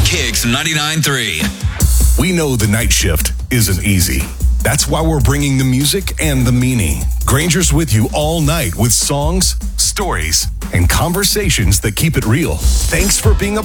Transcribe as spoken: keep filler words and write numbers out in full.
Kicks ninety-nine point three. We know the night shift isn't easy. That's why we're bringing the music and the meaning. Granger's with you all night with songs, stories, and conversations that keep it real. Thanks for being a